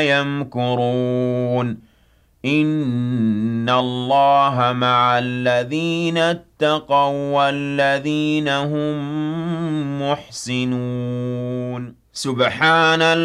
يمكرون إن الله مع الذين اتقوا والذين هم محسنون سبحان